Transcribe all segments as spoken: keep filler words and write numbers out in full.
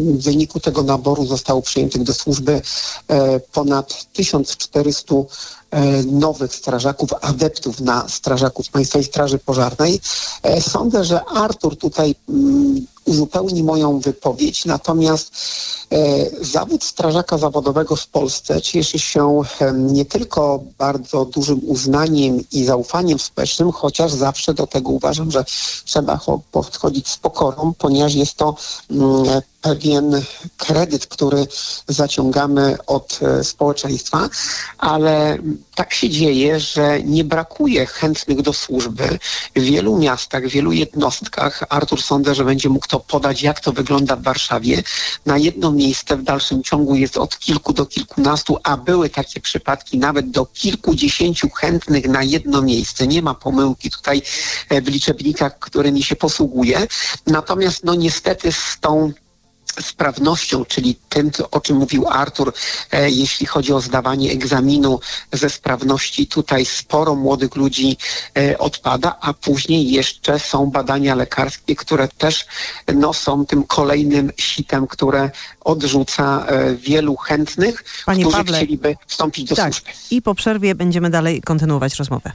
w wyniku tego naboru zostało przyjętych do służby ponad tysiąc czterysta nowych strażaków, adeptów na strażaków Państwowej Straży Pożarnej. Sądzę, że Artur tutaj uzupełni moją wypowiedź, natomiast e, zawód strażaka zawodowego w Polsce cieszy się e, nie tylko bardzo dużym uznaniem i zaufaniem społecznym, chociaż zawsze do tego uważam, że trzeba cho- podchodzić z pokorą, ponieważ jest to mm, pewien kredyt, który zaciągamy od e, społeczeństwa, ale tak się dzieje, że nie brakuje chętnych do służby w wielu miastach, w wielu jednostkach. Artur, sądzę, że będzie mógł to podać, jak to wygląda w Warszawie. Na jedno miejsce w dalszym ciągu jest od kilku do kilkunastu, a były takie przypadki nawet do kilkudziesięciu chętnych na jedno miejsce. Nie ma pomyłki tutaj w liczebnikach, którymi się posługuje. Natomiast no niestety z tą sprawnością, czyli tym, o czym mówił Artur, e, jeśli chodzi o zdawanie egzaminu ze sprawności, tutaj sporo młodych ludzi e, odpada, a później jeszcze są badania lekarskie, które też no, są tym kolejnym sitem, które odrzuca e, wielu chętnych, Panie którzy Pawle, chcieliby wstąpić do tak, służby. I po przerwie będziemy dalej kontynuować rozmowę.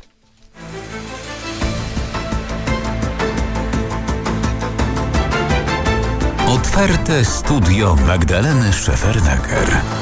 Otwarte studio Magdaleny Szefernaker.